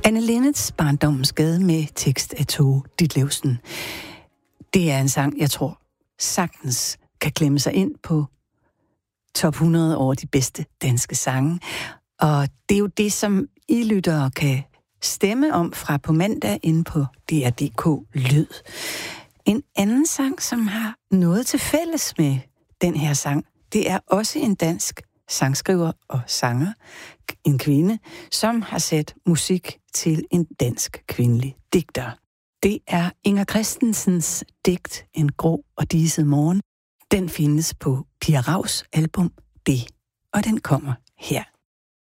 Anne Linnets Barndommens Gade med tekst af Tove Ditlevsen. Det er en sang, jeg tror sagtens kan klemme sig ind på top 100 over de bedste danske sange. Og det er jo det, som I lyttere kan stemme om fra på mandag inde på DR.dk Lyd. En anden sang, som har noget til fælles med den her sang, det er også en dansk sangskriver og sanger, en kvinde, som har sat musik til en dansk kvindelig digter. Det er Inger Christensens digt En grå og diset morgen. Den findes på Pia Raus album Det, og den kommer her.